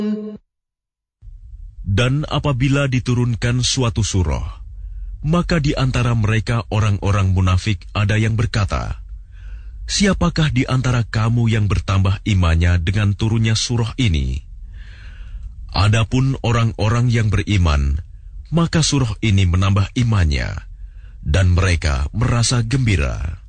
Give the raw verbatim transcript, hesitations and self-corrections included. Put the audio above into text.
Dan apabila diturunkan suatu surah, maka di antara mereka orang-orang munafik ada yang berkata, "Siapakah di antara kamu yang bertambah imannya dengan turunnya surah ini?" Adapun orang-orang yang beriman, maka surah ini menambah imannya, dan mereka merasa gembira.